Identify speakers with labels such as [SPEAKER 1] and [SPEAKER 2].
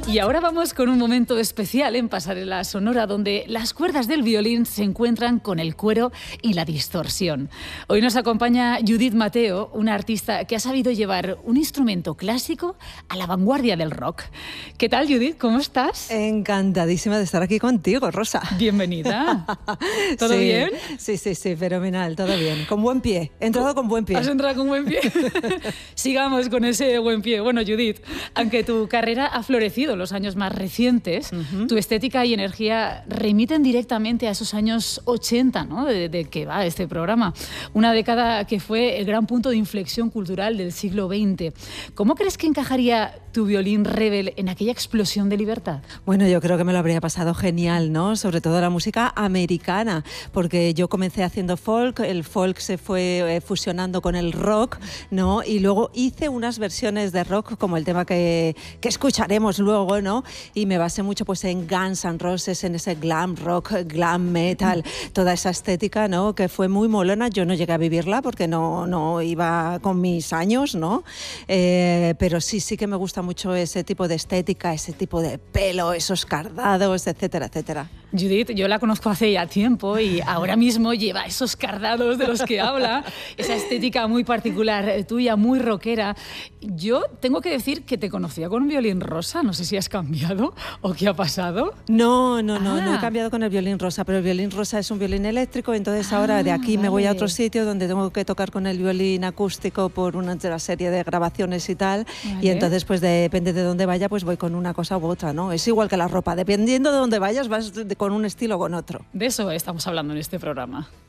[SPEAKER 1] Y ahora vamos con un momento especial en Pasarela Sonora, donde las cuerdas del violín se encuentran con el cuero y la distorsión. Hoy nos acompaña Judith Mateo, una artista que ha sabido llevar un instrumento clásico a la vanguardia del rock. ¿Qué tal, Judith? ¿Cómo estás?
[SPEAKER 2] Encantadísima de estar aquí contigo, Rosa.
[SPEAKER 1] Bienvenida. ¿Todo
[SPEAKER 2] sí,
[SPEAKER 1] bien?
[SPEAKER 2] Sí, fenomenal, todo bien. Con buen pie, he entrado con buen pie.
[SPEAKER 1] ¿Has entrado con buen pie? Sigamos con ese buen pie. Bueno, Judith, aunque tu carrera ha florecido en los años más recientes, tu estética y energía remiten directamente a esos años 80, ¿no? de que va este programa. Una década que fue el gran punto de inflexión cultural del siglo XX. ¿Cómo crees que encajaría tu violín Rebel en aquella explosión de libertad?
[SPEAKER 2] Bueno, yo creo que me lo habría pasado genial, ¿no? Sobre todo la música americana, porque yo comencé haciendo folk, el folk se fue fusionando con el rock, ¿no? Y luego hice unas versiones de rock, como el tema que escucharemos luego, ¿no? Y me basé mucho pues en Guns N' Roses, en ese glam rock, glam metal, toda esa estética, ¿no? Que fue muy molona. Yo no llegué a vivirla porque no iba con mis años, ¿no? Pero sí que me gusta mucho ese tipo de estética, ese tipo de pelo, esos cardados, etcétera, etcétera.
[SPEAKER 1] Judith, yo la conozco hace ya tiempo y ahora mismo lleva esos cardados de los que habla, esa estética muy particular tuya, muy rockera. Yo tengo que decir que te conocía con un violín rosa, no sé si has cambiado o qué ha pasado.
[SPEAKER 2] No he cambiado con el violín rosa, pero el violín rosa es un violín eléctrico, entonces ahora de aquí me voy a otro sitio donde tengo que tocar con el violín acústico por una de la serie de grabaciones y tal, y entonces pues depende de dónde vaya, pues voy con una cosa u otra, ¿no? Es igual que la ropa, dependiendo de dónde vayas vas con un estilo o con otro.
[SPEAKER 1] De eso estamos hablando en este programa.